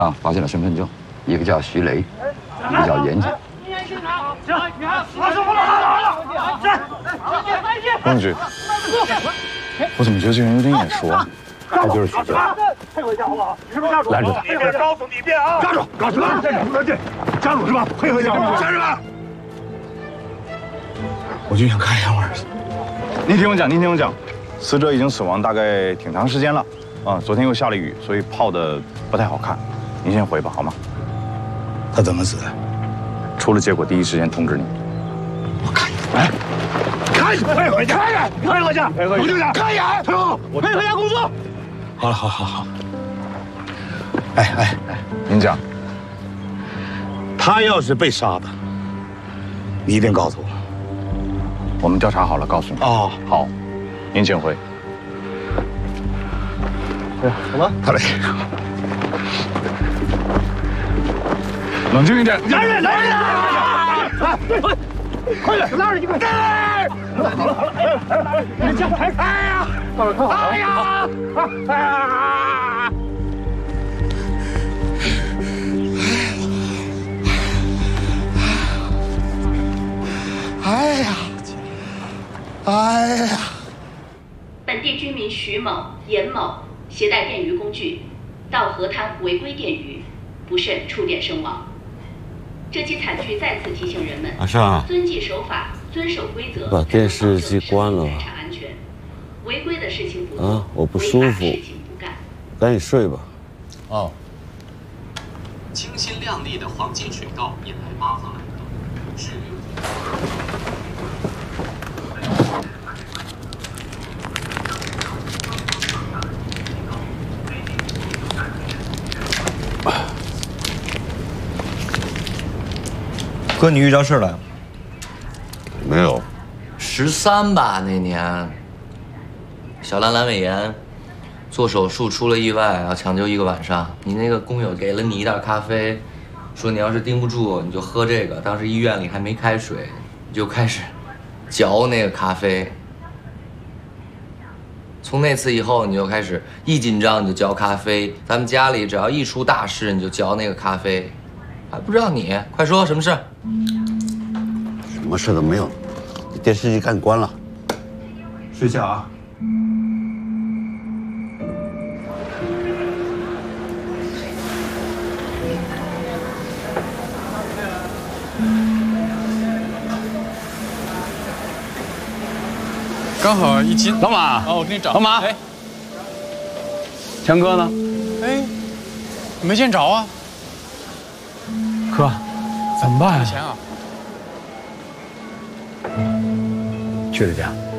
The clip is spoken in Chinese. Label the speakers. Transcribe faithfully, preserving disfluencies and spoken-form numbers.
Speaker 1: 啊，发现了身份证，一个叫徐雷，一个叫严谨。
Speaker 2: 公局，我怎么觉得这人有点眼熟啊？他就是徐哲。
Speaker 3: 配合一下好不好？你是不是家属？
Speaker 2: 拦住他！
Speaker 3: 你别告诉你别啊！
Speaker 2: 抓住！告诉他，这家属是吧？配合一下，家人们。我就想看一下我儿子。您听我讲，您听我讲，死者已经死亡大概挺长时间了，啊，昨天又下了雨，所以泡的不太好看。您先回吧，好吗？他怎么死的？出了结果第一时间通知你。我看一眼，哎，看一眼，配合一下，配合一下，配合一下，看一眼，配合，我配合一下工作。好了，好好好。哎哎哎，您讲，
Speaker 4: 他要是被杀的，你一定告诉我。
Speaker 2: 我们调查好了，告诉你。
Speaker 4: 哦，
Speaker 2: 好，您请回。
Speaker 4: 什么？
Speaker 2: 他来。冷静一点！
Speaker 3: 来人，来人！来，快点，拉着你快点！好了好了好了，来，将台开呀！到这看好了。哎呀！哎呀！
Speaker 4: 哎呀！哎呀！
Speaker 5: 本地居民徐某、严某携带电鱼工具到河滩违规电鱼，不慎触电身亡。这起惨剧再次提醒人们：
Speaker 6: 阿尚，
Speaker 5: 遵纪守法，遵守规则，
Speaker 6: 把电视机关了。
Speaker 5: 人身安全，违规的事情不做，
Speaker 6: 啊，我不舒服，
Speaker 5: 违法事情不干。
Speaker 6: 赶紧睡吧。
Speaker 7: 哦。
Speaker 8: 清新亮丽的黄金水道引来八方来客，至于。
Speaker 7: 哥，你遇着事了？
Speaker 6: 没有。
Speaker 7: 十三吧那年，小兰阑尾炎，做手术出了意外，要抢救一个晚上。你那个工友给了你一袋咖啡，说你要是盯不住，你就喝这个。当时医院里还没开水，你就开始嚼那个咖啡。从那次以后，你就开始一紧张你就嚼咖啡。咱们家里只要一出大事，你就嚼那个咖啡。还不知道你，快说什么事？
Speaker 6: 什么事都没有，电视机赶紧关了。
Speaker 7: 睡觉啊。
Speaker 9: 刚好一斤。
Speaker 10: 老马，
Speaker 9: 哦，我给你找。
Speaker 10: 老马，
Speaker 9: 哎，
Speaker 10: 强哥呢？
Speaker 9: 哎，没见着啊。
Speaker 10: 哥，怎么办呀？
Speaker 9: 钱啊？
Speaker 10: 去他家。